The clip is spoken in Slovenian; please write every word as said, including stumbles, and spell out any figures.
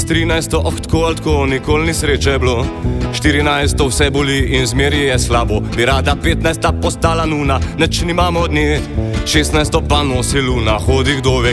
S trinajsto, oh, tako ali tako, nikoli ni sreče bilo. Štirinajsto vse boli in zmeri je slabo. Bi rada petnajsta postala nuna, neč nimamo od nje. Šestnajsto pa nosi luna, hodi kdo ve